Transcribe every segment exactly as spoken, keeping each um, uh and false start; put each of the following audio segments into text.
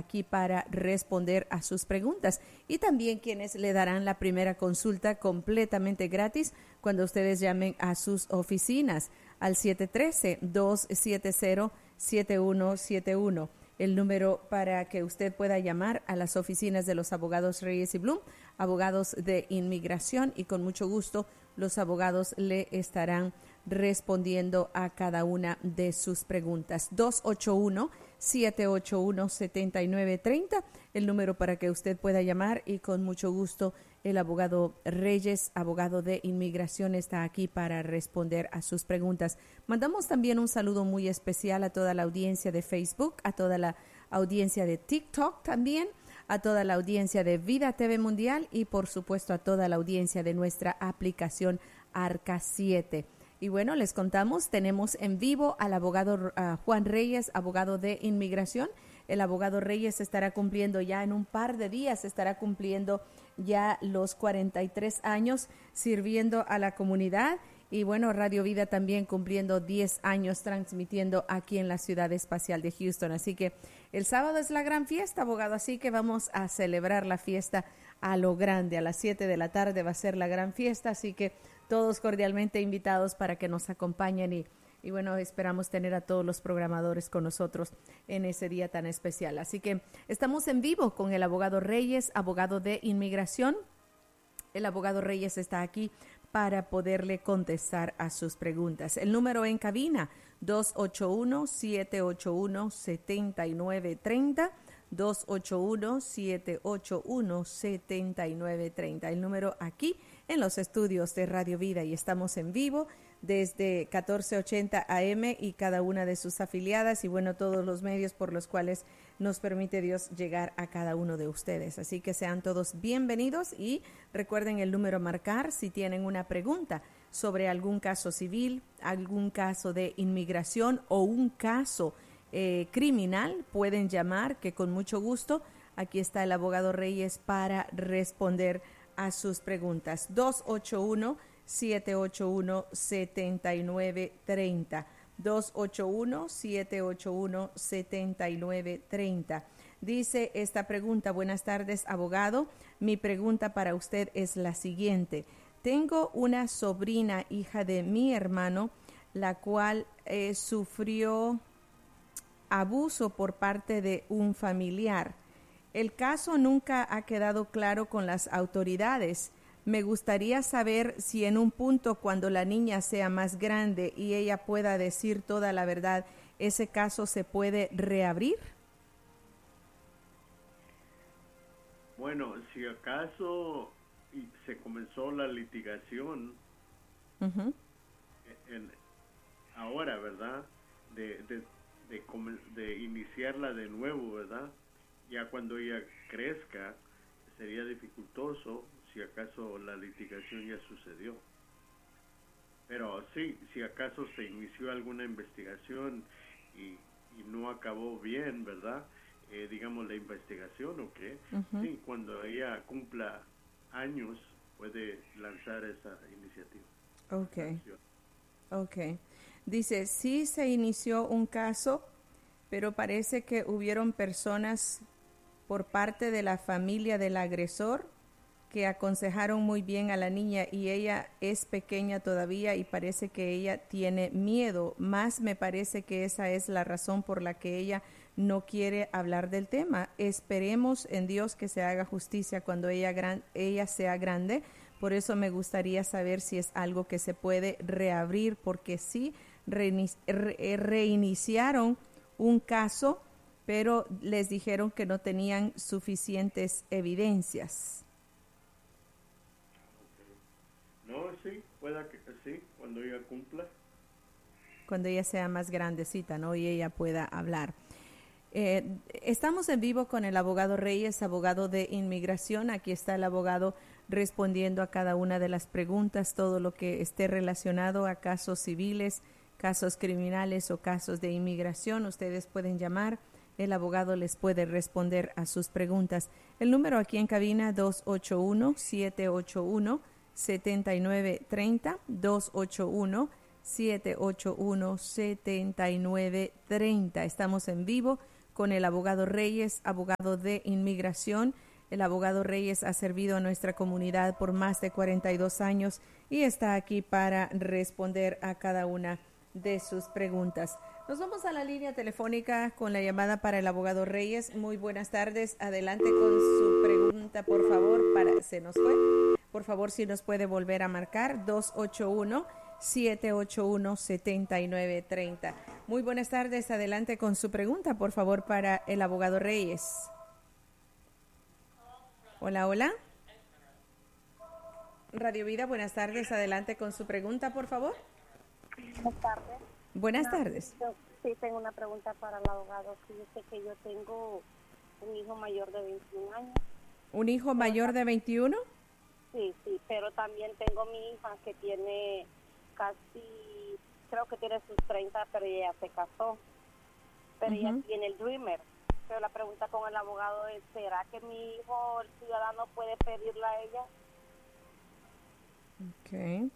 aquí para responder a sus preguntas. Y también quienes le darán la primera consulta completamente gratis cuando ustedes llamen a sus oficinas al siete uno tres, dos siete cero, siete uno siete uno. El número para que usted pueda llamar a las oficinas de los abogados Reyes y Bloom, abogados de inmigración, y con mucho gusto los abogados le estarán respondiendo a cada una de sus preguntas. dos ocho uno, siete ocho uno, siete nueve tres cero, el número para que usted pueda llamar, y con mucho gusto el abogado Reyes, abogado de inmigración, está aquí para responder a sus preguntas. Mandamos también un saludo muy especial a toda la audiencia de Facebook, a toda la audiencia de TikTok también, a toda la audiencia de Vida T V Mundial y por supuesto a toda la audiencia de nuestra aplicación Arca siete. Y bueno, les contamos, tenemos en vivo al abogado uh, Juan Reyes, abogado de inmigración. El abogado Reyes estará cumpliendo ya en un par de días, estará cumpliendo ya los cuarenta y tres años sirviendo a la comunidad. Y bueno, Radio Vida también cumpliendo diez años transmitiendo aquí en la ciudad espacial de Houston. Así que el sábado es la gran fiesta, abogado, así que vamos a celebrar la fiesta a lo grande. A las siete de la tarde va a ser la gran fiesta, así que todos cordialmente invitados para que nos acompañen y, y bueno, esperamos tener a todos los programadores con nosotros en ese día tan especial. Así que estamos en vivo con el abogado Reyes, abogado de inmigración. El abogado Reyes está aquí para poderle contestar a sus preguntas. El número en cabina, dos ocho uno, siete ocho uno, siete nueve tres cero, dos ocho uno, siete ocho uno, siete nueve tres cero. El número aquí en los estudios de Radio Vida, y estamos en vivo desde catorce ochenta A M y cada una de sus afiliadas, y bueno, todos los medios por los cuales nos permite Dios llegar a cada uno de ustedes. Así que sean todos bienvenidos y recuerden el número a marcar si tienen una pregunta sobre algún caso civil, algún caso de inmigración o un caso eh, criminal. Pueden llamar, que con mucho gusto aquí está el abogado Reyes para responder a sus preguntas. dos ocho uno, siete ocho uno, siete nueve tres cero. dos ocho uno, siete ocho uno, siete nueve tres cero. Dice esta pregunta: buenas tardes, abogado. Mi pregunta para usted es la siguiente. Tengo una sobrina, hija de mi hermano, la cual eh, sufrió abuso por parte de un familiar. El caso nunca ha quedado claro con las autoridades. Me gustaría saber si en un punto, cuando la niña sea más grande y ella pueda decir toda la verdad, ese caso se puede reabrir. Bueno, si acaso se comenzó la litigación uh-huh. en, ahora, ¿verdad? De, de, de, de iniciarla de nuevo, ¿verdad? Ya cuando ella crezca sería dificultoso si acaso la litigación ya sucedió. Pero sí, si acaso se inició alguna investigación y, y no acabó bien, ¿verdad? Eh, digamos la investigación o qué, uh-huh. Sí, cuando ella cumpla años puede lanzar esa iniciativa. Okay. Okay. Dice, sí se inició un caso, pero parece que hubieron personas por parte de la familia del agresor que aconsejaron muy bien a la niña, y ella es pequeña todavía y parece que ella tiene miedo. Más me parece que esa es la razón por la que ella no quiere hablar del tema. Esperemos en Dios que se haga justicia cuando ella, gran, ella sea grande. Por eso me gustaría saber si es algo que se puede reabrir, porque sí reinici- re- reiniciaron un caso, pero les dijeron que no tenían suficientes evidencias. No, sí, pueda que sí, cuando ella cumpla. Cuando ella sea más grandecita, ¿no? Y ella pueda hablar. Eh, estamos en vivo con el abogado Reyes, abogado de inmigración. Aquí está el abogado respondiendo a cada una de las preguntas, todo lo que esté relacionado a casos civiles, casos criminales o casos de inmigración. Ustedes pueden llamar, el abogado les puede responder a sus preguntas. El número aquí en cabina, dos ocho uno, siete ocho uno, siete nueve tres cero, dos ocho uno, siete ocho uno, siete nueve tres cero. Estamos en vivo con el abogado Reyes, abogado de inmigración. El abogado Reyes ha servido a nuestra comunidad por más de cuarenta y dos años y está aquí para responder a cada una de sus preguntas. Nos vamos a la línea telefónica con la llamada para el abogado Reyes. Muy buenas tardes. Adelante con su pregunta, por favor. Para se nos fue. Por favor, si nos puede volver a marcar dos ocho uno, siete ocho uno, siete nueve tres cero. Muy buenas tardes. Adelante con su pregunta, por favor, para el abogado Reyes. Hola, hola. Radio Vida, buenas tardes. Adelante con su pregunta, por favor. Buenas tardes. Buenas no, tardes. Yo, sí, tengo una pregunta para el abogado. Fíjese que yo tengo un hijo mayor de veintiún años. ¿Un hijo mayor de veintiuno? Sí, sí, pero también tengo mi hija que tiene casi, creo que tiene sus treinta, pero ella se casó. Pero uh-huh. ella tiene el Dreamer. Pero la pregunta con el abogado es, ¿será que mi hijo, el ciudadano, puede pedirla a ella? Ok.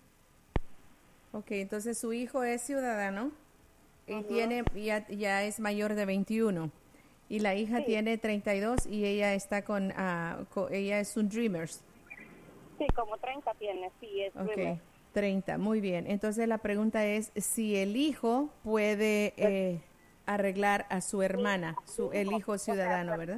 Ok, entonces su hijo es ciudadano y uh-huh. tiene ya, ya es mayor de veintiuno. Y la hija sí. tiene treinta y dos y ella está con, uh, con ella es un Dreamers. Sí, como treinta tiene, sí, es okay. Dreamer. treinta, muy bien. Entonces la pregunta es si el hijo puede eh, arreglar a su hermana, su el hijo ciudadano, ¿verdad?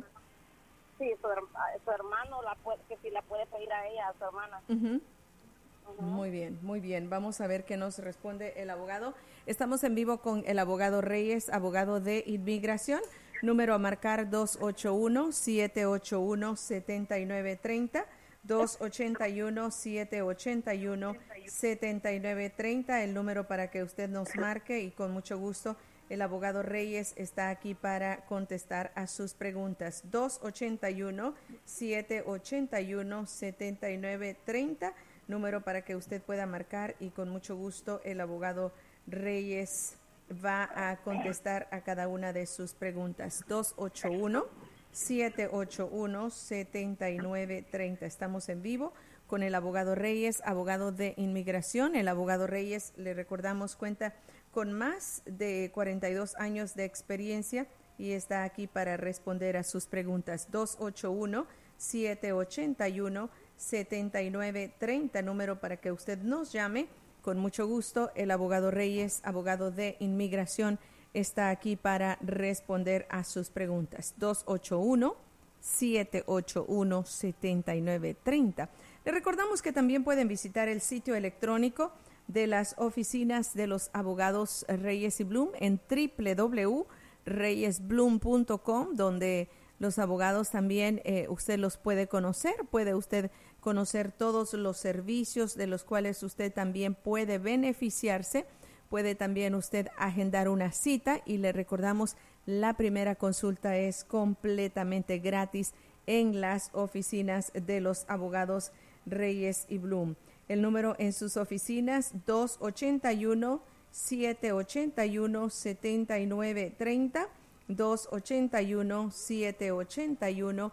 Sí, su, su hermano, la puede, que si la puede pedir a ella, a su hermana. Uh-huh. Uh-huh. Muy bien, muy bien. Vamos a ver qué nos responde el abogado. Estamos en vivo con el abogado Reyes, abogado de inmigración. Número a marcar dos ocho uno, siete ocho uno, siete nueve tres cero. dos ocho uno, siete ocho uno, siete nueve tres cero, el número para que usted nos marque y con mucho gusto el abogado Reyes está aquí para contestar a sus preguntas. dos ocho uno, siete ocho uno, siete nueve tres cero, número para que usted pueda marcar y con mucho gusto el abogado Reyes va a contestar a cada una de sus preguntas. dos ocho uno, siete ocho uno, siete nueve tres cero. Estamos en vivo con el abogado Reyes, abogado de inmigración. El abogado Reyes, le recordamos, cuenta con más de cuarenta y dos años de experiencia y está aquí para responder a sus preguntas. dos ocho uno, siete ocho uno, siete nueve tres cero, número para que usted nos llame. Con mucho gusto, el abogado Reyes, abogado de inmigración, está aquí para responder a sus preguntas. dos ocho uno, siete ocho uno, siete nueve tres cero. Le recordamos que también pueden visitar el sitio electrónico de las oficinas de los abogados Reyes y Bloom en doble u doble u doble u punto reyes bloom punto com, donde los abogados también eh, usted los puede conocer, puede usted conocer todos los servicios de los cuales usted también puede beneficiarse. Puede también usted agendar una cita y le recordamos, la primera consulta es completamente gratis en las oficinas de los abogados Reyes y Bloom. El número en sus oficinas, dos ocho uno, siete ocho uno, siete nueve tres cero, dos ocho uno, siete ocho uno,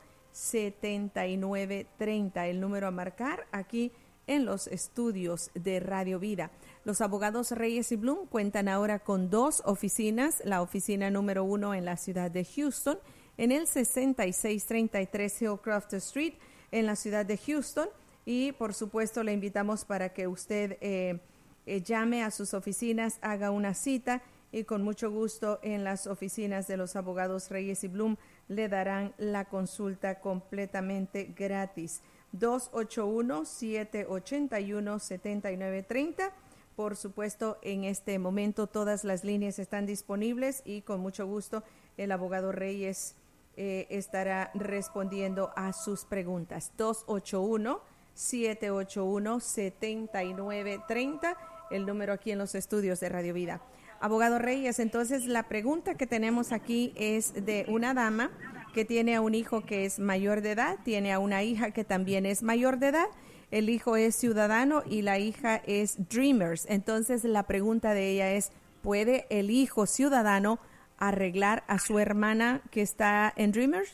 siete nueve tres cero. El número a marcar aquí en los estudios de Radio Vida. Los abogados Reyes y Bloom cuentan ahora con dos oficinas. La oficina número uno en la ciudad de Houston, en el sesenta y seis treinta y tres Hillcroft Street, en la ciudad de Houston. Y, por supuesto, le invitamos para que usted eh, eh, llame a sus oficinas, haga una cita y con mucho gusto en las oficinas de los abogados Reyes y Bloom le darán la consulta completamente gratis. dos ocho uno, siete ocho uno, siete nueve tres cero. Por supuesto, en este momento todas las líneas están disponibles y con mucho gusto el abogado Reyes eh, estará respondiendo a sus preguntas. dos ocho uno, siete ocho uno, siete nueve tres cero, el número aquí en los estudios de Radio Vida. Abogado Reyes, entonces la pregunta que tenemos aquí es de una dama que tiene a un hijo que es mayor de edad, tiene a una hija que también es mayor de edad, el hijo es ciudadano y la hija es Dreamers. Entonces la pregunta de ella es, ¿puede el hijo ciudadano arreglar a su hermana que está en Dreamers?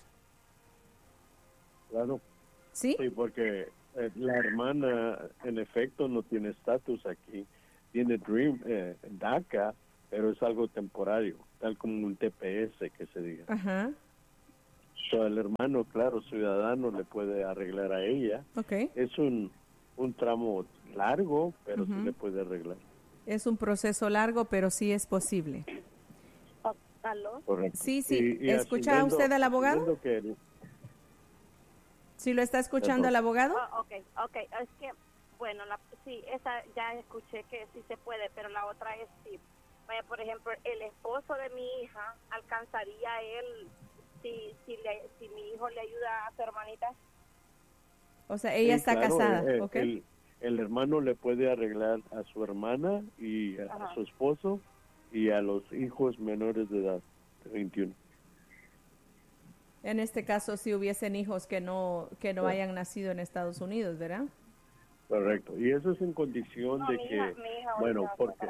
Claro. ¿Sí? Sí, porque eh, la hermana en efecto no tiene estatus aquí, tiene Dream, eh, DACA, pero es algo temporario, tal como un T P S que se diga. Ajá. So, el hermano, claro, ciudadano, le puede arreglar a ella. Okay. Es un, un tramo largo, pero uh-huh. sí le puede arreglar. Es un proceso largo, pero sí es posible. ¿Aló? Correcto. Sí, sí. Y, y ¿Escucha usted al abogado? Que... ¿Sí lo está escuchando Perdón. al abogado? Oh, ok, ok. Es que, bueno, la, sí, esa ya escuché que sí se puede, pero la otra es sí. Vaya, por ejemplo, el esposo de mi hija, ¿alcanzaría él si, si, le, si mi hijo le ayuda a su hermanita? O sea, ella sí, está claro, casada, eh, ¿ok? El, el hermano le puede arreglar a su hermana y a, a su esposo y a los hijos menores de edad, de veintiuno. En este caso, si hubiesen hijos que no que no sí. hayan nacido en Estados Unidos, ¿verdad? Correcto. Y eso es en condición no, de mi que, hija, mi hija bueno, porque...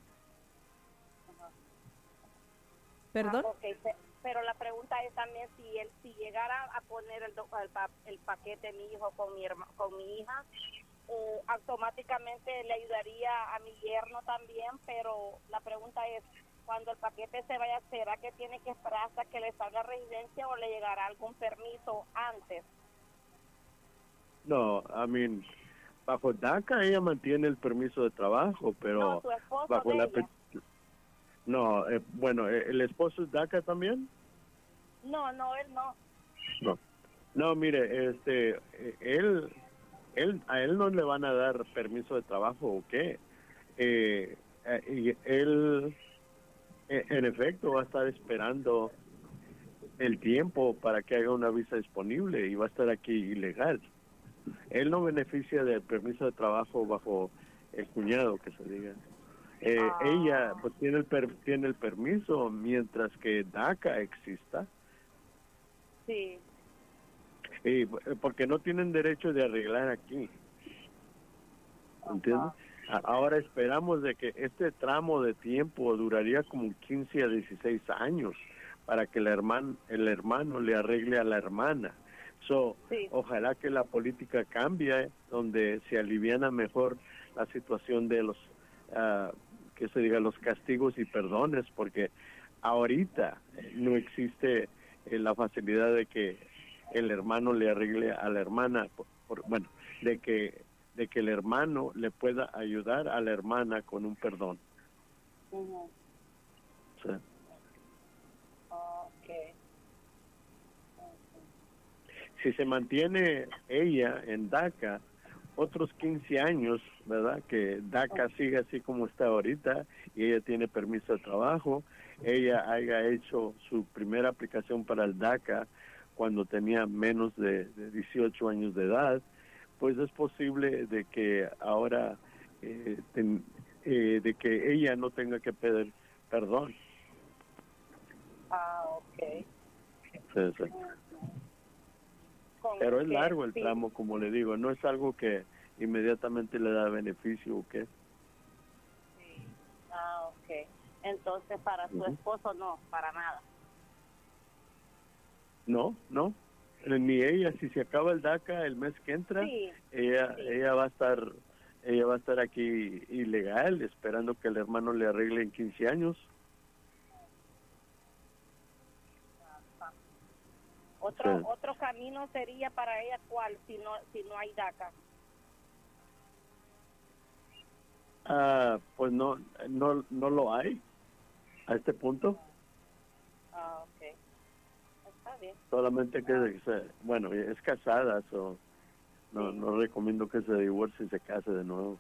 ¿Perdón? Ah, okay. Pero la pregunta es también si él si llegara a poner el, el, el paquete mi hijo con mi herma, con mi hija, eh, automáticamente le ayudaría a mi yerno también, pero la pregunta es, cuando el paquete se vaya a hacer, ¿será que tiene que esperar hasta que le salga residencia o le llegará algún permiso antes? No, I mean, bajo DACA ella mantiene el permiso de trabajo, pero no, su esposo bajo de la ella. no, eh, bueno, ¿el esposo es DACA también? No, no, él no. No, no, mire, este, él, él, a él no le van a dar permiso de trabajo o qué. Eh, eh, él, eh, en efecto, va a estar esperando el tiempo para que haga una visa disponible y va a estar aquí ilegal. Él no beneficia del permiso de trabajo bajo el cuñado, que se diga. Eh, ah. Ella pues tiene el per, tiene el permiso mientras que DACA exista. Sí. Y, porque no tienen derecho de arreglar aquí. ¿Entiendes? Uh-huh. Ahora esperamos de que este tramo de tiempo duraría como quince a dieciséis años para que el hermano, el hermano le arregle a la hermana. So, sí. Ojalá que la política cambie, donde se aliviana mejor la situación de los, uh, que se diga, los castigos y perdones, porque ahorita no existe eh, la facilidad de que el hermano le arregle a la hermana, por, por, bueno, de que de que el hermano le pueda ayudar a la hermana con un perdón. Uh-huh. Sí. Okay. Si se mantiene ella en DACA otros quince años, ¿verdad? Que DACA oh. siga así como está ahorita y ella tiene permiso de trabajo, ella haya hecho su primera aplicación para el DACA cuando tenía menos de, de dieciocho años de edad, pues es posible de que ahora eh, ten, eh, de que ella no tenga que pedir perdón. Ah, ok. Sí, sí. Pero es largo el tramo, como le digo, no es algo que inmediatamente le da beneficio o qué. Sí. Ah, ok. Entonces para su uh-huh. esposo no, para nada. No, no. Ni ella, si se acaba el DACA el mes que entra, sí, ella sí. ella va a estar ella va a estar aquí ilegal, esperando que el hermano le arregle en quince años. Otro sí. otro camino sería para ella, ¿cuál? Si no si no hay DACA. Ah, pues no no no lo hay a este punto. Ah, okay. Está bien. Solamente que se, bueno, es casada, so no sí. no recomiendo que se divorcie y se case de nuevo.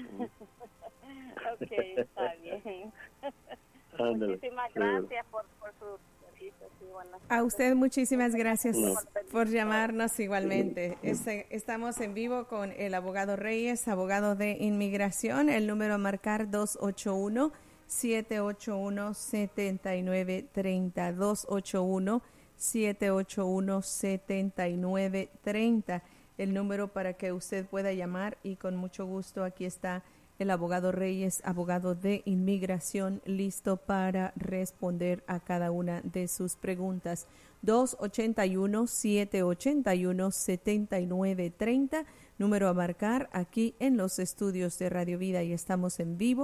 Ok, está bien. Ándale. Muchísimas gracias por, por su servicio. Sí, a usted muchísimas gracias no. por llamarnos igualmente. Este, estamos en vivo con el abogado Reyes, abogado de inmigración. El número a marcar dos ocho uno, siete ocho uno, siete nueve tres cero, dos ocho uno, siete ocho uno, siete nueve tres cero, el número para que usted pueda llamar, y con mucho gusto aquí está el abogado Reyes, abogado de inmigración, listo para responder a cada una de sus preguntas. dos ocho uno, siete ocho uno, siete nueve tres cero, número a marcar aquí en los estudios de Radio Vida, y estamos en vivo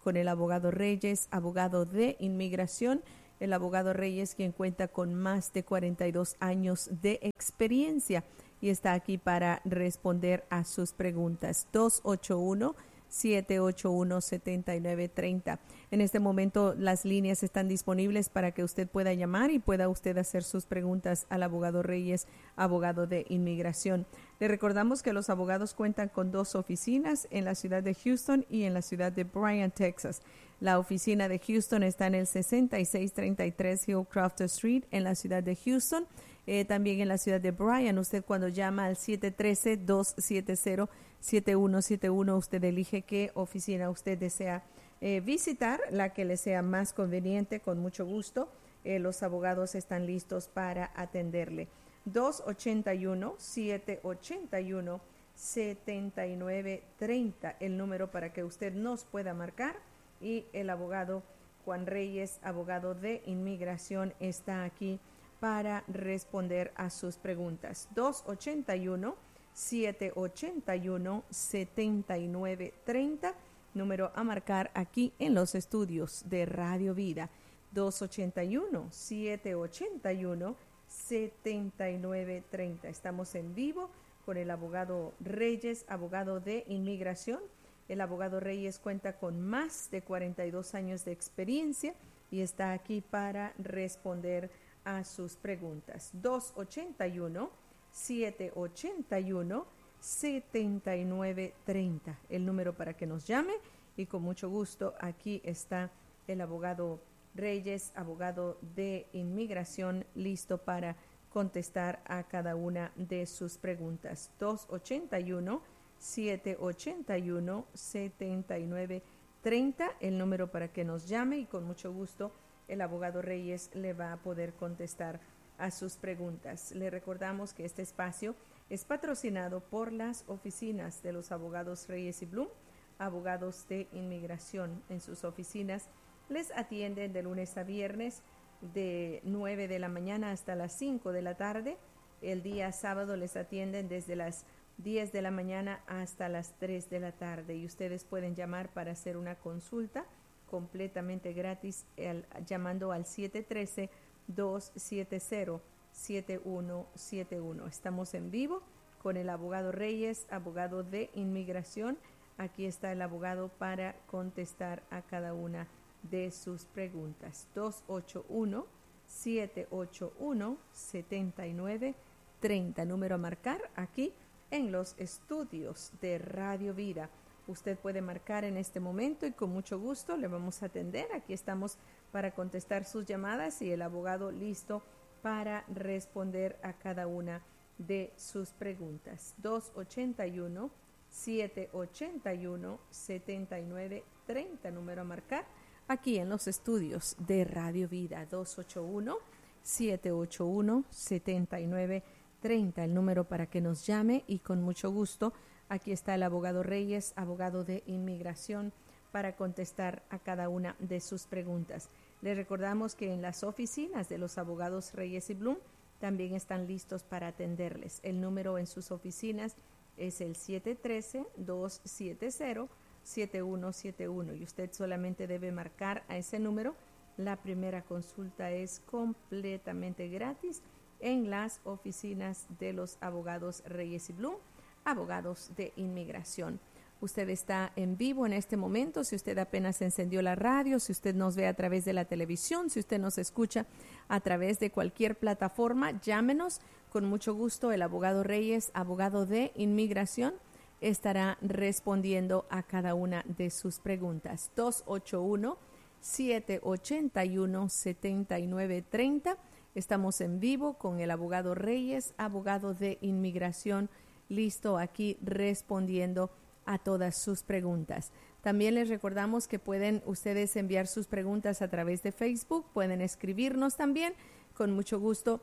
con el abogado Reyes, abogado de inmigración. El abogado Reyes, quien cuenta con más de cuarenta y dos años de experiencia y está aquí para responder a sus preguntas. dos ocho uno, siete ocho uno, siete nueve tres cero. En este momento las líneas están disponibles para que usted pueda llamar y pueda usted hacer sus preguntas al abogado Reyes, abogado de inmigración. Le recordamos que los abogados cuentan con dos oficinas en la ciudad de Houston y en la ciudad de Bryan, Texas. La oficina de Houston está en el sesenta y seis treinta y tres Hillcroft Street en la ciudad de Houston. Eh, también en la ciudad de Bryan, usted cuando llama al siete uno tres, dos siete cero, siete uno siete uno, usted elige qué oficina usted desea eh, visitar, la que le sea más conveniente, con mucho gusto. Eh, los abogados están listos para atenderle. dos ocho uno, siete ocho uno, siete nueve tres cero, el número para que usted nos pueda marcar, y el abogado Juan Reyes, abogado de inmigración, está aquí para responder a sus preguntas. dos ocho uno, siete ocho uno, siete nueve tres cero, número a marcar aquí en los estudios de Radio Vida. dos ocho uno, siete ocho uno, siete nueve tres cero. Estamos en vivo con el abogado Reyes, abogado de inmigración. El abogado Reyes cuenta con más de cuarenta y dos años de experiencia y está aquí para responder a sus preguntas. dos ocho uno, siete ocho uno, siete nueve tres cero, el número para que nos llame, y con mucho gusto aquí está el abogado Reyes, abogado de inmigración, listo para contestar a cada una de sus preguntas. dos ocho uno, siete ocho uno, siete nueve tres cero, el número para que nos llame, y con mucho gusto el abogado Reyes le va a poder contestar a sus preguntas. Le recordamos que este espacio es patrocinado por las oficinas de los abogados Reyes y Blum, abogados de inmigración. En sus oficinas les atienden de lunes a viernes de nueve de la mañana hasta las cinco de la tarde. El día sábado les atienden desde las diez de la mañana hasta las tres de la tarde, y ustedes pueden llamar para hacer una consulta completamente gratis el, llamando al siete uno tres, dos siete cero, siete uno siete uno. Estamos en vivo con el abogado Reyes, abogado de inmigración. Aquí está el abogado para contestar a cada una de sus preguntas. dos ocho uno, siete ocho uno, siete nueve tres cero, número a marcar aquí en los estudios de Radio Vida. Usted puede marcar en este momento y con mucho gusto le vamos a atender. Aquí estamos para contestar sus llamadas y el abogado listo para responder a cada una de sus preguntas. dos ocho uno, siete ocho uno, siete nueve tres cero, número a marcar aquí en los estudios de Radio Vida. dos ocho uno, siete ocho uno, siete nueve tres cero, el número para que nos llame, y con mucho gusto aquí está el abogado Reyes, abogado de inmigración, para contestar a cada una de sus preguntas. Les recordamos que en las oficinas de los abogados Reyes y Blum también están listos para atenderles. El número en sus oficinas es el siete uno tres, dos siete cero, siete uno siete uno, y usted solamente debe marcar a ese número. La primera consulta es completamente gratis en las oficinas de los abogados Reyes y Blum, abogados de inmigración. Usted está en vivo en este momento. Si usted apenas encendió la radio, si usted nos ve a través de la televisión, si usted nos escucha a través de cualquier plataforma, llámenos. Con mucho gusto, el abogado Reyes, abogado de inmigración, estará respondiendo a cada una de sus preguntas. dos ocho uno, siete ocho uno, siete nueve tres cero. Estamos en vivo con el abogado Reyes, abogado de inmigración, listo aquí respondiendo a todas sus preguntas. También les recordamos que pueden ustedes enviar sus preguntas a través de Facebook, pueden escribirnos también. Con mucho gusto,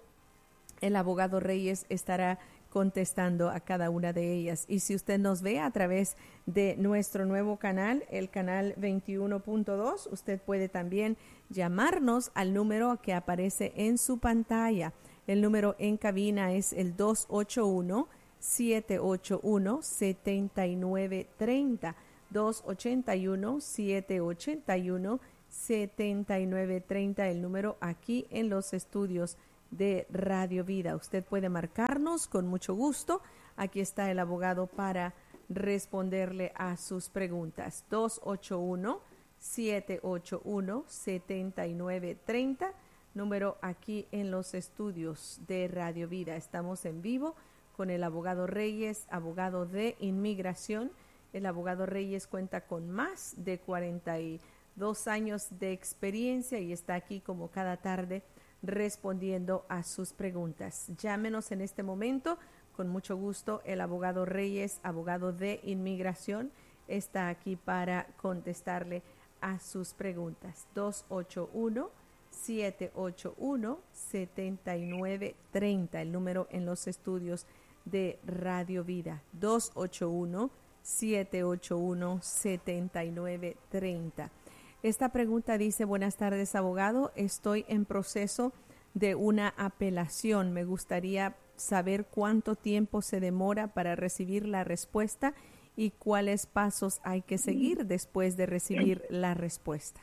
el abogado Reyes estará contestando a cada una de ellas. Y si usted nos ve a través de nuestro nuevo canal, el canal veintiuno punto dos, usted puede también llamarnos al número que aparece en su pantalla. El número en cabina es el dos ocho uno, siete ocho uno, siete nueve tres cero. dos ocho uno, siete ocho uno, siete nueve tres cero, el número aquí en los estudios de Radio Vida. Usted puede marcarnos con mucho gusto. Aquí está el abogado para responderle a sus preguntas. dos ocho uno, siete ocho uno, siete nueve tres cero, número aquí en los estudios de Radio Vida. Estamos en vivo con el abogado Reyes, abogado de inmigración. El abogado Reyes cuenta con más de cuarenta y dos años de experiencia y está aquí como cada tarde respondiendo a sus preguntas. Llámenos en este momento. Con mucho gusto, el abogado Reyes, abogado de inmigración, está aquí para contestarle a sus preguntas. dos ocho uno, siete ocho uno, siete nueve tres cero, el número en los estudios de Radio Vida. dos ocho uno, siete ocho uno, siete nueve tres cero. Esta pregunta dice: buenas tardes, abogado. Estoy en proceso de una apelación. Me gustaría saber cuánto tiempo se demora para recibir la respuesta y cuáles pasos hay que seguir después de recibir la respuesta.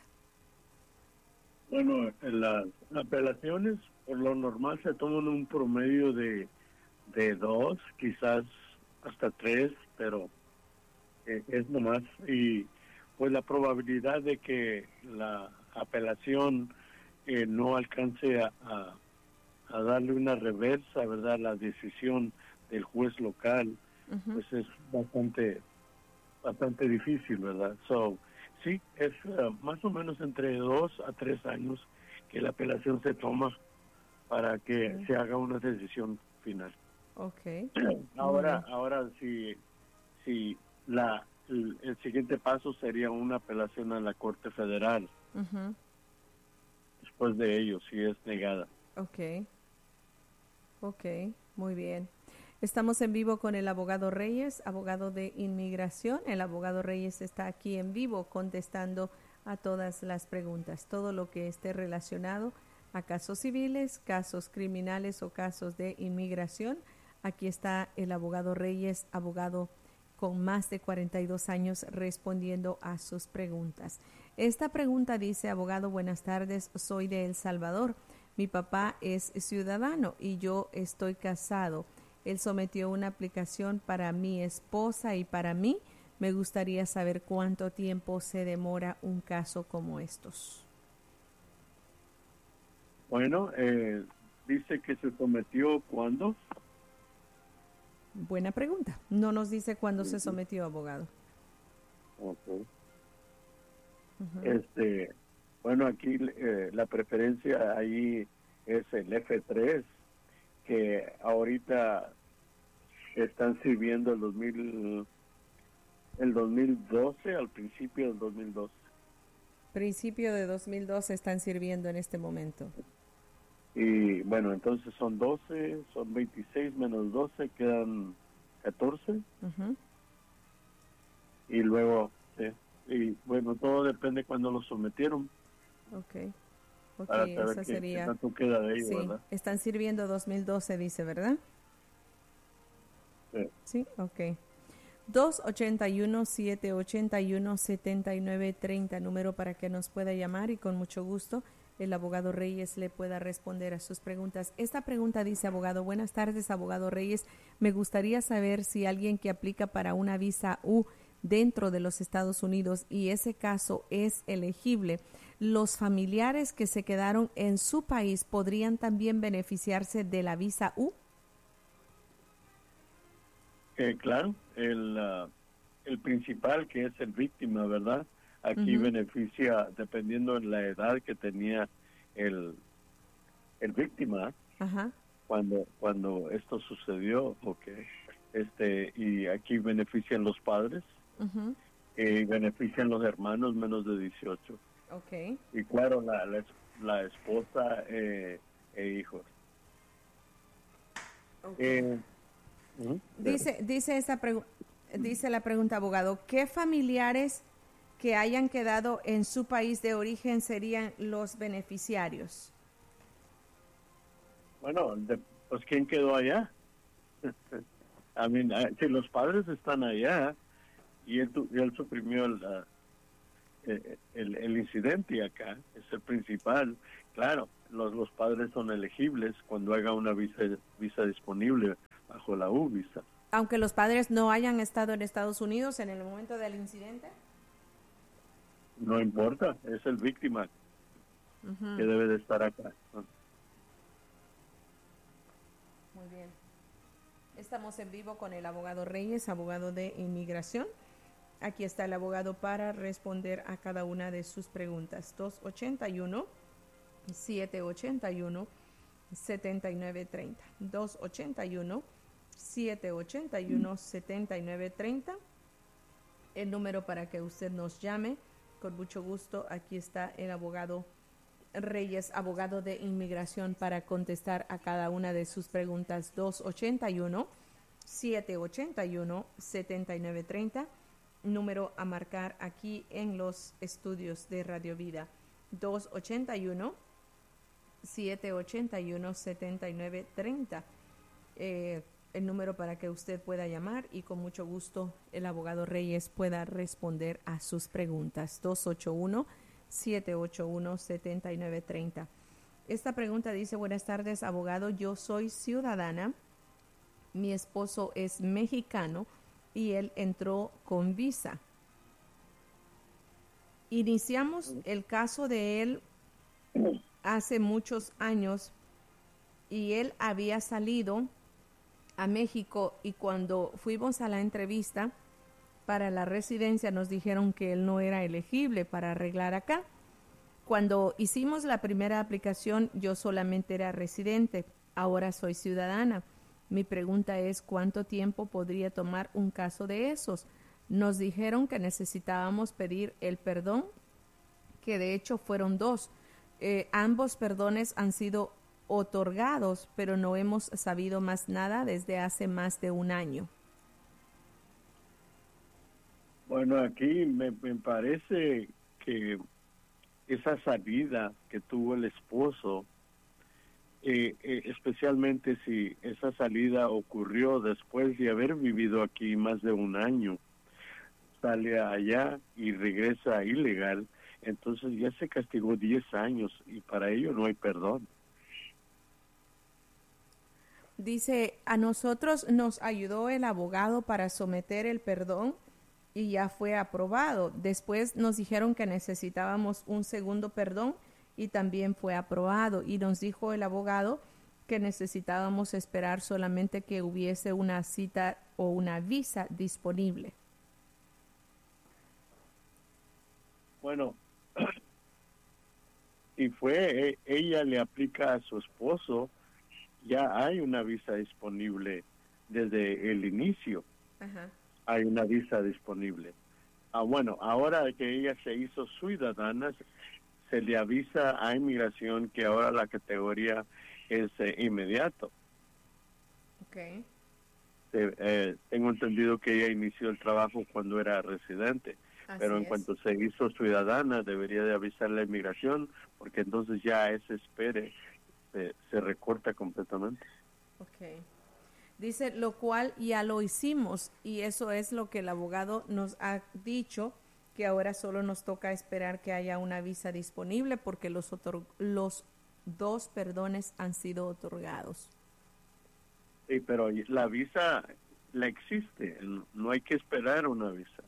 Bueno, en las apelaciones por lo normal se toman un promedio de, de dos, quizás hasta tres, pero eh, es nomás. Y pues la probabilidad de que la apelación eh, no alcance a, a, a darle una reversa, ¿verdad?, la decisión del juez local, uh-huh. pues es bastante bastante difícil, ¿verdad? So, sí, es uh, más o menos entre dos a tres años que la apelación se toma para que okay. se haga una decisión final. Okay. Ahora, uh-huh. ahora si si la el, el siguiente paso sería una apelación a la Corte Federal. Uh-huh. Después de ello, si es negada. Okay. Okay, muy bien. Estamos en vivo con el abogado Reyes, abogado de inmigración. El abogado Reyes está aquí en vivo contestando a todas las preguntas, todo lo que esté relacionado a casos civiles, casos criminales o casos de inmigración. Aquí está el abogado Reyes, abogado con más de cuarenta y dos años respondiendo a sus preguntas. Esta pregunta dice: abogado, buenas tardes, soy de El Salvador. Mi papá es ciudadano y yo estoy casado. Él sometió una aplicación para mi esposa y para mí. Me gustaría saber cuánto tiempo se demora un caso como estos. Bueno, eh, dice que se sometió ¿cuándo? Buena pregunta. No nos dice cuándo uh-huh. se sometió, abogado. Okay. Uh-huh. Este, bueno, aquí eh, la preferencia ahí es el F tres, que ahorita están sirviendo el dos mil, el dos mil doce, al principio del dos mil doce. Principio de dos mil doce están sirviendo en este momento. Y bueno, entonces son doce, son veintiséis menos doce, quedan catorce. Uh-huh. Y luego, sí, y bueno, todo depende cuando lo sometieron. Ok, ok, esa qué, sería... qué tanto queda de ello, sí, ¿verdad? Están sirviendo dos mil doce, dice, ¿verdad? Sí. Sí, ok. dos ocho uno, siete ocho uno, siete nueve tres cero, número para que nos pueda llamar y con mucho gusto el abogado Reyes le pueda responder a sus preguntas. Esta pregunta dice: abogado, buenas tardes, abogado Reyes. Me gustaría saber si alguien que aplica para una visa U dentro de los Estados Unidos y ese caso es elegible, ¿los familiares que se quedaron en su país podrían también beneficiarse de la visa U? Eh, claro, el, uh, el principal, que es el víctima, ¿verdad? Aquí uh-huh. beneficia dependiendo de la edad que tenía el, el víctima uh-huh. cuando cuando esto sucedió, okay. este y aquí benefician los padres uh-huh. y benefician los hermanos menos de dieciocho. Okay. Y claro, la, la, la esposa eh, e hijos. Okay. Eh, uh-huh. Dice dice esa pregu- dice la pregunta, abogado, ¿qué familiares que hayan quedado en su país de origen serían los beneficiarios? Bueno, de, pues ¿quién quedó allá? I mean, si los padres están allá, y él, tu- él suprimió el, ah, el, el- el incidente acá, es el principal. Claro, los, los padres son elegibles cuando haga una visa, visa disponible bajo la U visa. Aunque los padres no hayan estado en Estados Unidos en el momento del incidente. No importa, es el víctima Uh-huh. que debe de estar acá. Muy bien. Estamos en vivo con el abogado Reyes, abogado de inmigración. Aquí está el abogado para responder a cada una de sus preguntas. dos ocho uno, siete ocho uno, siete nueve tres cero. dos ocho uno, siete ocho uno, siete nueve tres cero. El número para que usted nos llame. Con mucho gusto, aquí está el abogado Reyes, abogado de inmigración, para contestar a cada una de sus preguntas. dos ocho uno, siete ocho uno, siete nueve tres cero. Número a marcar aquí en los estudios de Radio Vida. dos ocho uno, siete ocho uno, siete nueve tres cero. Eh, el número para que usted pueda llamar y con mucho gusto el abogado Reyes pueda responder a sus preguntas. dos ocho uno, siete ocho uno, siete nueve tres cero. Esta pregunta dice: buenas tardes, abogado, yo soy ciudadana, mi esposo es mexicano y él entró con visa. Iniciamos el caso de él hace muchos años y él había salido a México, y cuando fuimos a la entrevista para la residencia nos dijeron que él no era elegible para arreglar acá. Cuando hicimos la primera aplicación yo solamente era residente, ahora soy ciudadana. Mi pregunta es: ¿cuánto tiempo podría tomar un caso de esos? Nos dijeron que necesitábamos pedir el perdón, que de hecho fueron dos. Eh, ambos perdones han sido otorgados, pero no hemos sabido más nada desde hace más de un año. Bueno, aquí me, me parece que esa salida que tuvo el esposo, eh, eh, especialmente si esa salida ocurrió después de haber vivido aquí más de un año, sale allá y regresa ilegal, entonces ya se castigó diez años y para ello no hay perdón. Dice: a nosotros nos ayudó el abogado para someter el perdón y ya fue aprobado. Después nos dijeron que necesitábamos un segundo perdón y también fue aprobado. Y nos dijo el abogado que necesitábamos esperar solamente que hubiese una cita o una visa disponible. Bueno, y fue, eh, ella le aplica a su esposo, ya hay una visa disponible desde el inicio. Ajá. Hay una visa disponible. Ah, bueno, ahora que ella se hizo ciudadana, se le avisa a inmigración que ahora la categoría es eh, inmediato. Okay. Eh, eh, tengo entendido que ella inició el trabajo cuando era residente, Así pero en es. cuanto se hizo ciudadana debería de avisar la inmigración, porque entonces ya ese espere se, se recorta completamente. Okay. Dice: lo cual ya lo hicimos, y eso es lo que el abogado nos ha dicho, que ahora solo nos toca esperar que haya una visa disponible porque los, otor- los dos perdones han sido otorgados. Sí, pero la visa la existe, no hay que esperar una visa.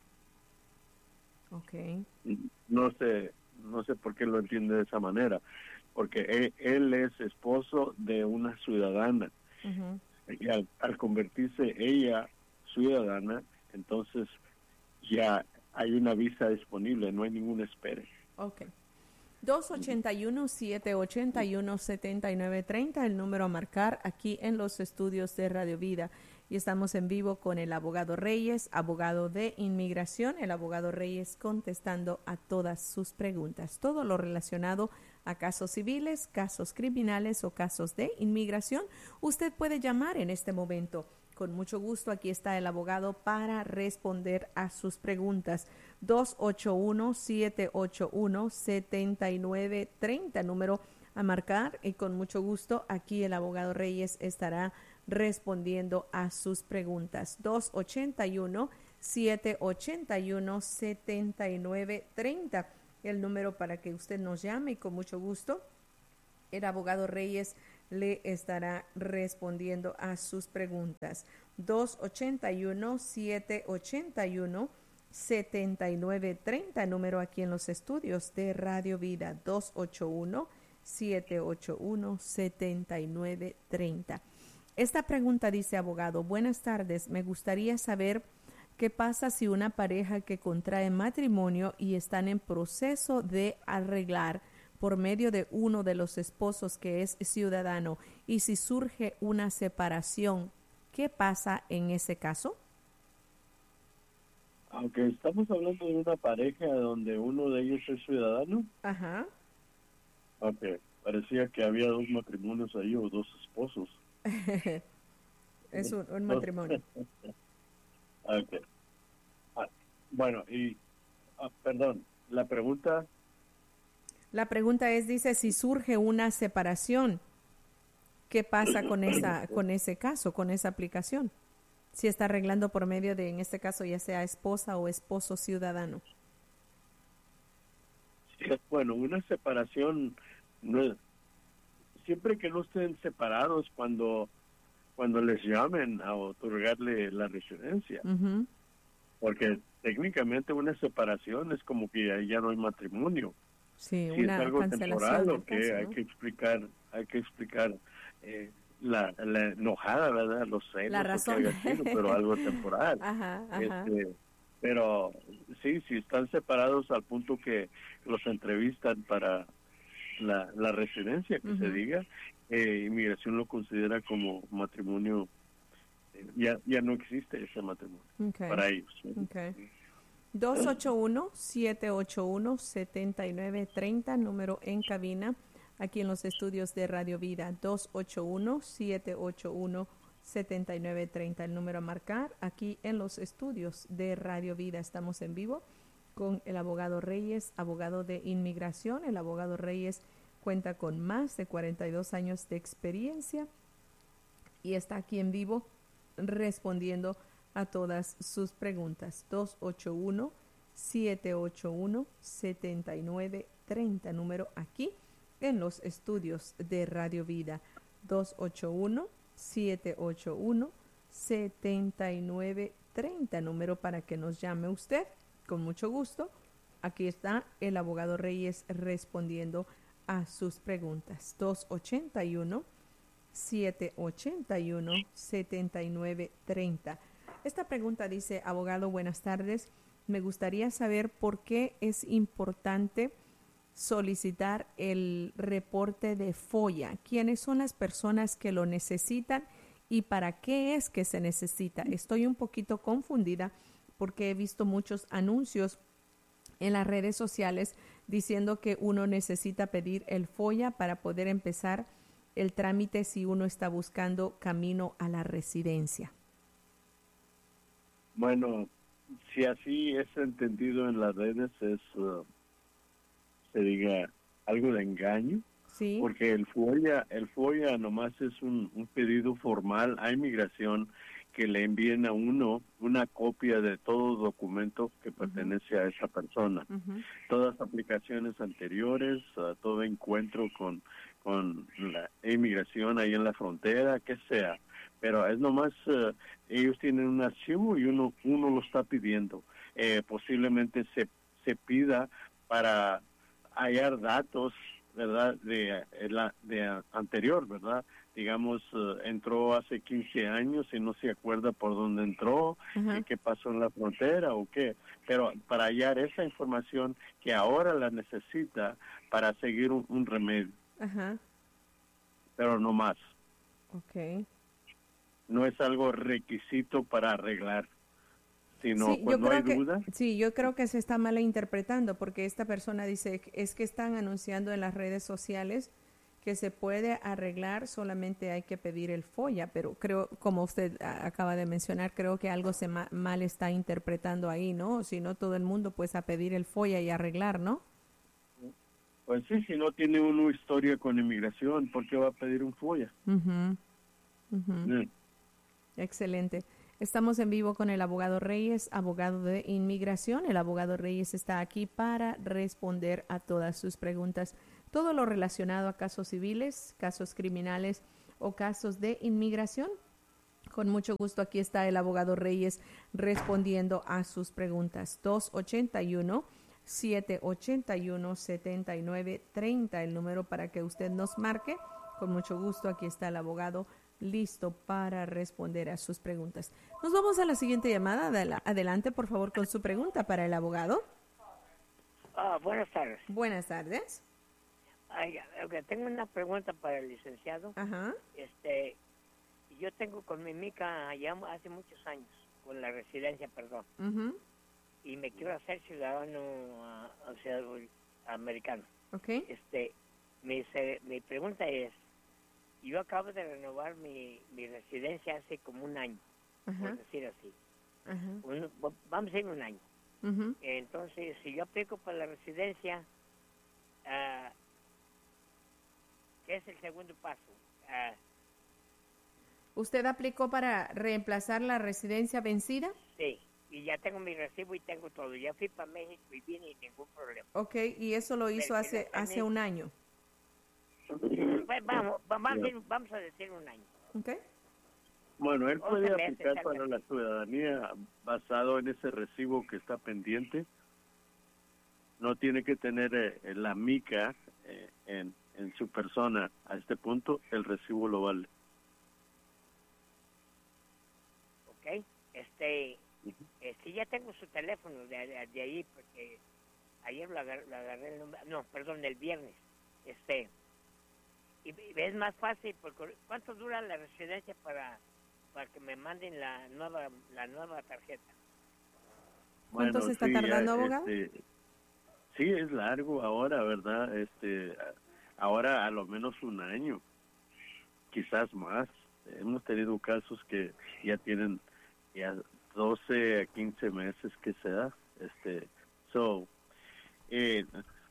Okay. No sé, no sé por qué lo entiende de esa manera, porque él, él es esposo de una ciudadana. Uh-huh. Y al, al convertirse ella ciudadana, entonces ya hay una visa disponible, no hay ningún espere. Ok. dos ocho uno, siete ocho uno, siete nueve tres cero, el número a marcar aquí en los estudios de Radio Vida. Y estamos en vivo con el abogado Reyes, abogado de inmigración, el abogado Reyes contestando a todas sus preguntas. Todo lo relacionado a casos civiles, casos criminales o casos de inmigración, usted puede llamar en este momento. Con mucho gusto, aquí está el abogado para responder a sus preguntas. dos ocho uno, siete ocho uno, siete nueve tres cero, número a marcar, y con mucho gusto aquí el abogado Reyes estará respondiendo a sus preguntas. dos ocho uno, siete ocho uno, siete nueve tres cero, el número para que usted nos llame y con mucho gusto el abogado Reyes le estará respondiendo a sus preguntas. dos ocho uno, siete ocho uno, siete nueve tres cero, número aquí en los estudios de Radio Vida, dos ocho uno, siete ocho uno, siete nueve tres cero. Esta pregunta dice, abogado, buenas tardes, me gustaría saber qué pasa si una pareja que contrae matrimonio y están en proceso de arreglar por medio de uno de los esposos que es ciudadano y si surge una separación, ¿qué pasa en ese caso? Aunque estamos hablando de una pareja donde uno de ellos es ciudadano. Ajá. Ok, parecía que había dos matrimonios ahí o dos esposos. Es un, un matrimonio. Okay. Ah, bueno, y, ah, perdón, la pregunta... La pregunta es, dice, si surge una separación, ¿qué pasa con esa, con ese caso, con esa aplicación? Si está arreglando por medio de, en este caso, ya sea esposa o esposo ciudadano. Sí, bueno, una separación, no, siempre que no estén separados cuando, cuando les llamen a otorgarle la residencia. Uh-huh. Porque técnicamente una separación es como que ya, ya no hay matrimonio. Sí, si una es algo temporal o que caso, hay ¿no? que explicar, hay que explicar eh, la, la enojada, ¿verdad? Los celos, la razón. o que haya sido, pero algo temporal. Ajá, ajá. Este, pero sí, si están separados al punto que los entrevistan para la, la residencia, que uh-huh. se diga, eh, inmigración lo considera como matrimonio, eh, ya ya no existe ese matrimonio okay. para ellos. ¿sí? Okay. dos ocho uno, siete ocho uno, siete nueve tres cero, número en cabina, aquí en los estudios de Radio Vida, dos ocho uno, siete ocho uno, siete nueve tres cero, el número a marcar, aquí en los estudios de Radio Vida. Estamos en vivo con el abogado Reyes, abogado de inmigración. El abogado Reyes cuenta con más de cuarenta y dos años de experiencia y está aquí en vivo respondiendo a todas sus preguntas. Dos ocho uno, siete ocho uno, siete nueve tres cero, número aquí en los estudios de Radio Vida. Dos ocho uno, siete ocho uno, siete nueve tres cero, número para que nos llame usted con mucho gusto. Aquí está el abogado Reyes respondiendo a sus preguntas. Dos ocho uno, siete ocho uno, siete nueve tres cero. Esta pregunta dice, abogado, buenas tardes. Me gustaría saber por qué es importante solicitar el reporte de FOIA. ¿Quiénes son las personas que lo necesitan y para qué es que se necesita? Estoy un poquito confundida porque he visto muchos anuncios en las redes sociales diciendo que uno necesita pedir el FOIA para poder empezar el trámite si uno está buscando camino a la residencia. Bueno, si así es entendido en las redes, es, uh, se diga, algo de engaño. Sí. Porque el FOIA, el FOIA nomás es un, un pedido formal a inmigración que le envíen a uno una copia de todo documento que pertenece uh-huh. a esa persona. Uh-huh. Todas aplicaciones anteriores, uh, todo encuentro con, con la inmigración ahí en la frontera, que sea. Pero es nomás, uh, ellos tienen un archivo y uno uno lo está pidiendo. Eh, posiblemente se, se pida para hallar datos, ¿verdad? De, de, de anterior, ¿verdad? Digamos, uh, entró hace quince años y no se acuerda por dónde entró, uh-huh. y qué pasó en la frontera o qué. Pero para hallar esa información que ahora la necesita para seguir un, un remedio. Uh-huh. Pero no más. Okay. No es algo requisito para arreglar. Si no, sí, pues yo no creo hay que, duda. Sí, yo creo que se está malinterpretando porque esta persona dice que es que están anunciando en las redes sociales que se puede arreglar, solamente hay que pedir el FOIA, pero creo, como usted acaba de mencionar, creo que algo se ma- mal está interpretando ahí, ¿no? Si no, todo el mundo pues a pedir el FOIA y arreglar, ¿no? Pues sí, si no tiene uno historia con inmigración, ¿por qué va a pedir un FOIA? Uh-huh. Uh-huh. Sí. Excelente. Estamos en vivo con el abogado Reyes, abogado de inmigración. El abogado Reyes está aquí para responder a todas sus preguntas. Todo lo relacionado a casos civiles, casos criminales o casos de inmigración. Con mucho gusto, aquí está el abogado Reyes respondiendo a sus preguntas. dos ocho uno, siete ocho uno, siete nueve tres cero, el número para que usted nos marque. Con mucho gusto, aquí está el abogado listo para responder a sus preguntas. Nos vamos a la siguiente llamada. Adelante, por favor, con su pregunta para el abogado. Ah, buenas tardes. Buenas tardes. Ay, okay, tengo una pregunta para el licenciado. Ajá. Este, yo tengo con mi mica ya hace muchos años, con la residencia, perdón. Uh-huh. Y me quiero hacer ciudadano, uh, o sea, americano. Okay. Este, mi, se, mi pregunta es, yo acabo de renovar mi, mi residencia hace como un año, uh-huh. por decir así. Uh-huh. Un, vamos a ir un año. Uh-huh. Entonces, si yo aplico para la residencia, uh, ¿qué es el segundo paso? Uh, ¿Usted aplicó para reemplazar la residencia vencida? Sí, y ya tengo mi recibo y tengo todo. Ya fui para México y vine y ningún problema. Ok, y eso lo hizo Pero hace también, hace un año. Pues vamos, vamos, a decir, vamos a decir un año. Ok. Bueno, él puede once meses, aplicar para la ciudadanía basado en ese recibo que está pendiente. No tiene que tener eh, la mica eh, en, en su persona. A este punto, el recibo lo vale. Ok, este, eh, sí ya tengo su teléfono de, de, de ahí, porque ayer lo agarré, lo agarré el número, no, perdón, el viernes. Este, y, y es más fácil, porque ¿cuánto dura la residencia para, para que me manden la nueva, la nueva tarjeta? ¿Cuánto Bueno, se está sí, tardando, eh, abogado? Este, sí, es largo ahora, ¿verdad? Este, ahora a lo menos un año, quizás más. Hemos tenido casos que ya tienen ya doce a quince meses que se da. Este, so, eh,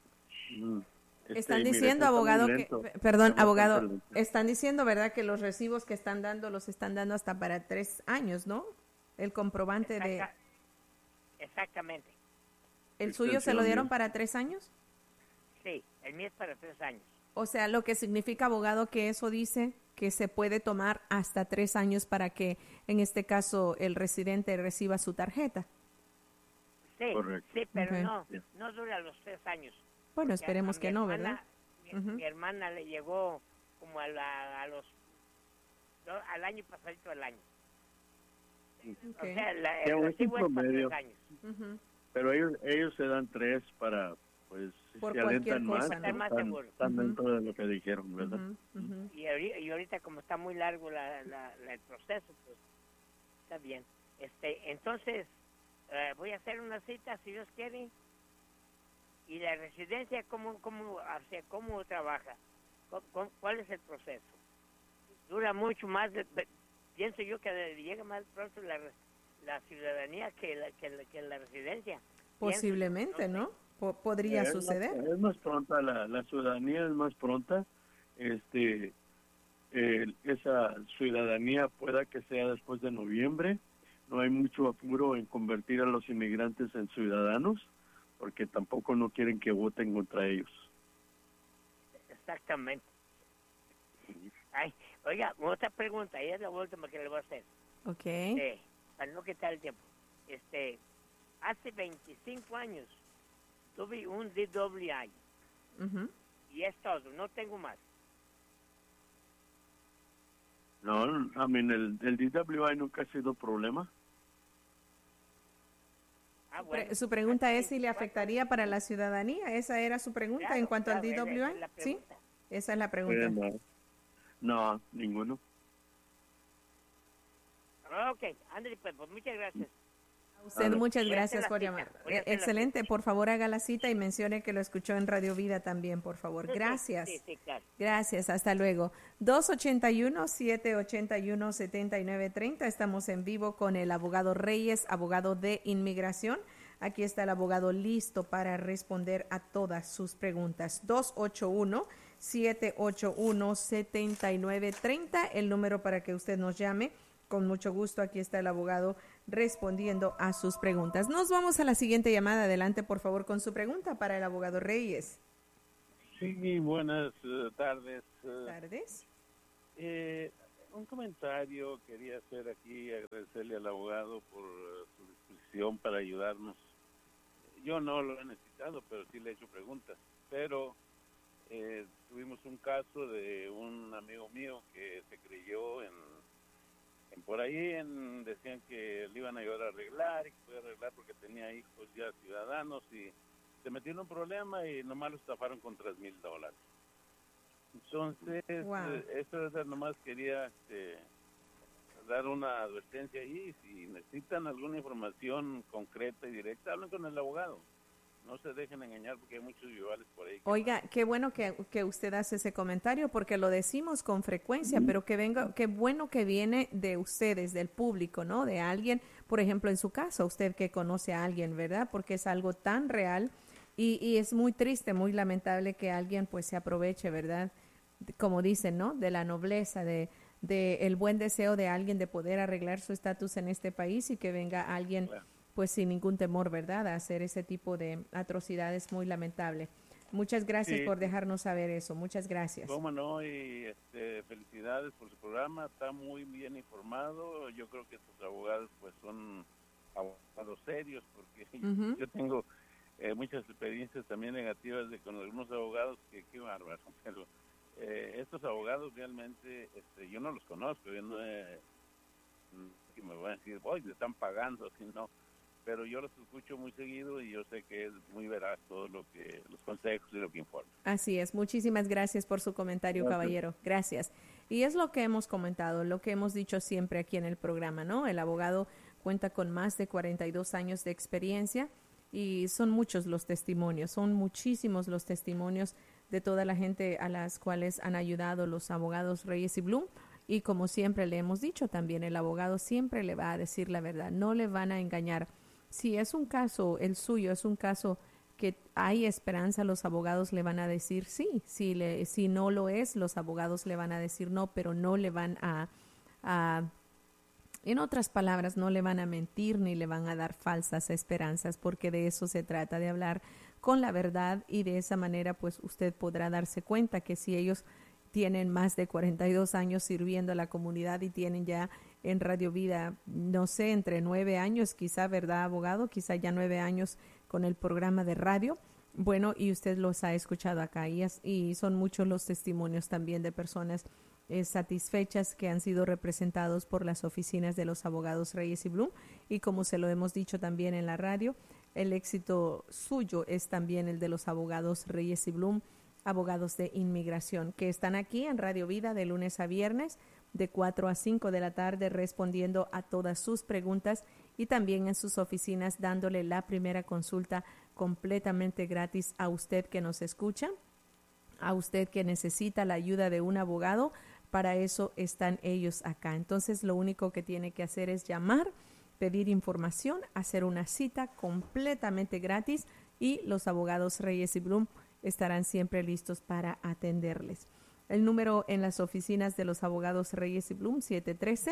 este, Están mire, diciendo, está muy abogado, que, lento. perdón, Está abogado, bastante lento. están diciendo, ¿verdad?, que los recibos que están dando los están dando hasta para tres años, ¿no? El comprobante Exacta, de... Exactamente. ¿El suyo se lo dieron para tres años? Sí, el mío es para tres años. O sea, lo que significa, abogado, que eso dice que se puede tomar hasta tres años para que, en este caso, el residente reciba su tarjeta. Sí, Correcto. sí, pero Okay. no, no dura los tres años. Bueno, Porque esperemos a mi que no, hermana- ¿verdad? Mi, Ujú. mi hermana le llegó como a, la, a los, no, al año pasadito del año. Ok. O sea, la, Sí, el un recibo es para promedio. tres años. Ujú. Pero ellos ellos se dan tres para, pues, si Por se cualquier alentan cosa, más, ¿no? Estar más están, seguro. están Ujú. dentro de lo que dijeron, ¿verdad? Ujú, ujú. Y, ahori- y ahorita como está muy largo la, la, la- el proceso, pues está bien. Este, entonces, eh, voy a hacer una cita, si Dios quiere. Y la residencia, ¿cómo, cómo, o sea, cómo trabaja? ¿Cu- cu- ¿Cuál es el proceso? Dura mucho más, de- de- pienso yo que llega más pronto la, la ciudadanía que la, que la, que la residencia. Posiblemente, Pienso, ¿no? Po- podría Es más- suceder. Es más pronta, la, la ciudadanía es más pronta. Este, eh, esa ciudadanía pueda que sea después de noviembre. No hay mucho apuro en convertir a los inmigrantes en ciudadanos, porque tampoco no quieren que voten contra ellos. Exactamente. Ay, oiga, otra pregunta, y es la última que le voy a hacer. Ok. Este, para no quitar el tiempo. Este, hace veinticinco años tuve un D W I Ujú. y es todo, no tengo más. No, a mí el, el D W I nunca ha sido problema. Ah, Pre- bueno. Su pregunta es si le veinticuatro. afectaría para la ciudadanía. Esa era su pregunta Claro, en cuanto claro, al D esa- W esa I. es la Sí, pregunta. esa es la Eh, pregunta. no. No, ninguno. Ok, André, pues, pues muchas gracias. A usted Vale. muchas Voy a hacer gracias la por cita, llamar. voy a Eh, hacer la Excelente, por favor haga la cita y mencione que lo escuchó en Radio Vida también, por favor. Gracias. Sí, sí, claro. Gracias, hasta luego. dos ocho uno, siete ocho uno, siete nueve tres cero. Estamos en vivo con el abogado Reyes, abogado de inmigración. Aquí está el abogado listo para responder a todas sus preguntas. dos ocho uno, siete ocho uno, siete nueve tres cero, el número para que usted nos llame. Con mucho gusto, aquí está el abogado respondiendo a sus preguntas. Nos vamos a la siguiente llamada. Adelante, por favor, con su pregunta para el abogado Reyes. Sí, buenas uh, tardes. Uh, tardes. Eh, un comentario quería hacer aquí, agradecerle al abogado por uh, su disposición para ayudarnos. Yo no lo he necesitado, pero sí le he hecho preguntas. Pero eh, tuvimos un caso de un amigo mío que se creyó en, en por ahí, en, decían que le iban a ayudar a arreglar y que podía arreglar porque tenía hijos ya ciudadanos y se metió en un problema y nomás lo estafaron con tres mil dólares. Entonces, wow. eh, eso es, nomás quería este, dar una advertencia ahí. Si necesitan alguna información concreta y directa, hablen con el abogado. No se dejen engañar porque hay muchos rivales por ahí. Oiga, qué bueno que, que usted hace ese comentario porque lo decimos con frecuencia, mm-hmm. pero que venga, qué bueno que viene de ustedes, del público, ¿no? De alguien, por ejemplo, en su caso, usted que conoce a alguien, ¿verdad? Porque es algo tan real y, y es muy triste, muy lamentable que alguien pues se aproveche, ¿verdad? Como dicen, ¿no? De la nobleza, de, de el buen deseo de alguien de poder arreglar su estatus en este país y que venga alguien... Claro. Pues sin ningún temor, ¿verdad?, a hacer ese tipo de atrocidades, muy lamentable. Muchas gracias sí. por dejarnos saber eso. Muchas gracias. Cómo no, y este, felicidades por su programa. Está muy bien informado. Yo creo que estos abogados pues son abogados serios porque uh-huh. yo tengo eh, muchas experiencias también negativas de con algunos abogados que qué bárbaro. Pero eh, estos abogados realmente, este, yo no los conozco. Yo no he, que me van a decir, hoy le están pagando, si no. Pero yo los escucho muy seguido y yo sé que es muy veraz todo lo que, los consejos y lo que informa. Así es, muchísimas gracias por su comentario, gracias. Caballero, gracias. Y es lo que hemos comentado, lo que hemos dicho siempre aquí en el programa, ¿no? El abogado cuenta con más de cuarenta y dos años de experiencia y son muchos los testimonios, son muchísimos los testimonios de toda la gente a las cuales han ayudado los abogados Reyes y Blum. Y como siempre le hemos dicho también, el abogado siempre le va a decir la verdad, no le van a engañar. Si es un caso, el suyo es un caso que hay esperanza, los abogados le van a decir sí. Si, le, si no lo es, los abogados le van a decir no, pero no le van a, a, en otras palabras, no le van a mentir ni le van a dar falsas esperanzas, porque de eso se trata, de hablar con la verdad y de esa manera pues usted podrá darse cuenta que si ellos tienen más de cuarenta y dos años sirviendo a la comunidad y tienen ya en Radio Vida, no sé, entre nueve años, quizá, ¿verdad, abogado? Quizá ya nueve años con el programa de radio. Bueno, y usted los ha escuchado acá y, es, y son muchos los testimonios también de personas eh, satisfechas que han sido representados por las oficinas de los abogados Reyes y Blum. Y como se lo hemos dicho también en la radio, el éxito suyo es también el de los abogados Reyes y Blum, abogados de inmigración, que están aquí en Radio Vida de lunes a viernes, de cuatro a cinco de la tarde, respondiendo a todas sus preguntas y también en sus oficinas dándole la primera consulta completamente gratis a usted que nos escucha, a usted que necesita la ayuda de un abogado. Para eso están ellos acá. Entonces, lo único que tiene que hacer es llamar, pedir información, hacer una cita completamente gratis y los abogados Reyes y Blum estarán siempre listos para atenderles. El número en las oficinas de los abogados Reyes y Blum, siete uno tres,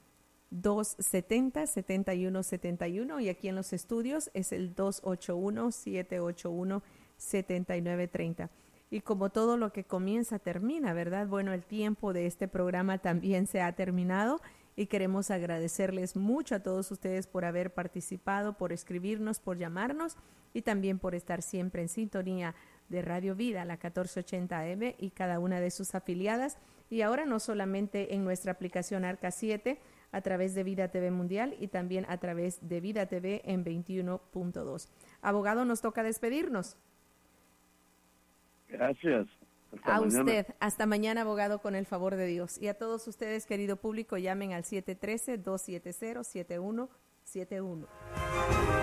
dos siete cero, siete uno siete uno, y aquí en los estudios es el dos ocho uno, siete ocho uno, siete nueve tres cero. Y como todo lo que comienza termina, ¿verdad? Bueno, el tiempo de este programa también se ha terminado y queremos agradecerles mucho a todos ustedes por haber participado, por escribirnos, por llamarnos y también por estar siempre en sintonía de Radio Vida, la catorce ochenta A M y cada una de sus afiliadas. Y ahora no solamente en nuestra aplicación Arca siete, a través de Vida T V Mundial y también a través de Vida T V en veintiuno punto dos. Abogado, nos toca despedirnos. Gracias. Hasta a mañana. Usted. Hasta mañana, abogado, con el favor de Dios. Y a todos ustedes, querido público, llamen al siete uno tres, dos siete cero, siete uno siete uno.